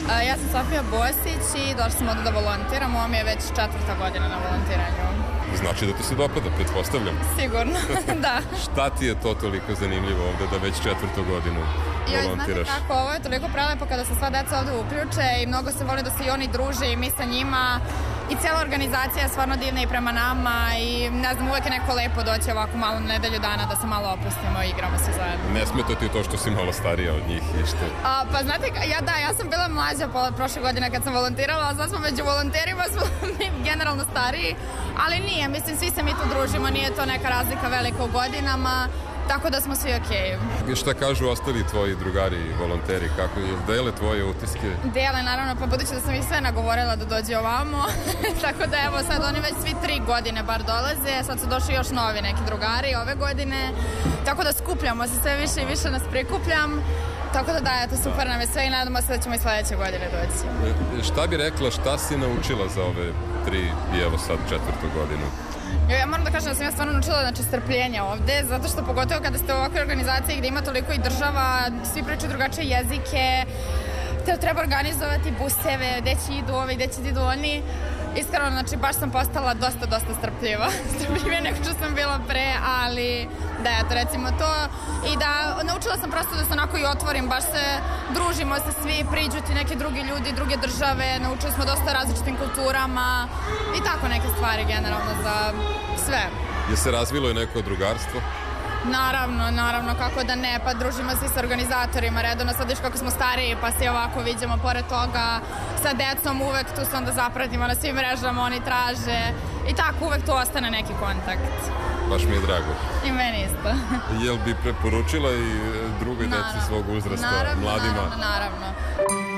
Ja sam Sofija Bosić i došla sam ovde da volontiram. Ovo mi je već 4. godina na volontiranju. Znači da ti se dopada, pretpostavljam. Sigurno, da. Šta ti je to toliko zanimljivo ovde da već 4. godinu volontiraš? Znate kako, ovo je toliko prelepo kada se sva deca ovde uključe i mnogo se voli da se i oni druže i mi sa njima. I cijela organizacija je stvarno divna i prema nama i ne znam, uvek je neko lepo doći ovako malo nedelju dana da se malo opustimo i igramo se zajedno. Ne smeta ti to što si malo starija od njih i što? Pa znate, ja sam bila mlađa prošle godine kad sam volontirala, a sad smo među volonterima, smo generalno stariji, ali nije, mislim, svi se mi tu družimo, nije to neka razlika velika u godinama, tako da smo svi okej. I šta kažu ostali tvoji drugari i volonteri, kako je, dele tvoje utiske? Dele, naravno, pa budući da sam ih sve nagovorila da dođe ovamo, tako da evo sad oni već svi 3 godine bar dolaze, sad su došli još novi neki drugari ove godine, tako da skupljamo se sve više i više nas prikupljam, tako da eto, super nam je sve i nadamo se da ćemo i sledeće godine doći. Šta bi rekla, šta si naučila za ove 3 i evo sad 4. godinu? Ja moram da kažem da sam ja stvarno naučila strpljenja ovde, zato što pogotovo kada ste u ovakvoj organizaciji gde ima toliko i država, svi pričaju drugačije jezike, treba organizovati buseve, gde će idu ovi, gde će idu oni. Iskreno, znači, baš sam postala dosta strpljiva. Strpljivije nego što sam bila pre, ali da, eto, recimo to. I da, naučila sam prosto da se onako i otvorim, baš se družimo se svi, priđu ti neki drugi ljudi, druge države, naučili smo dosta različitim kulturama i tako neke stvari generalno za sve. Je se razvilo i neko drugarstvo? Naravno, kako da ne, pa družimo se i sa organizatorima, redovno sad viš kako smo stariji, pa se ovako viđamo pored toga, sa decom uvek tu se onda zapratimo na svim mrežama, oni traže i tako uvek tu ostane neki kontakt. Baš mi je drago. I meni isto. Jel bi preporučila i drugoj deci svog uzrasta, mladima? Naravno.